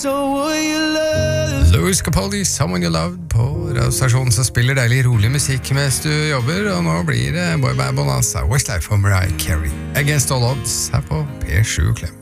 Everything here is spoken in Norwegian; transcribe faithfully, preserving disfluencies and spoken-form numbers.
Louis Capaldi, Someone You Loved på radiostasjonen som spiller deilig rolig musikk mens du jobber, og nå blir det Boy Band Bonanza, Westlife og Mariah Carey, Against All Odds her på P sju Klem.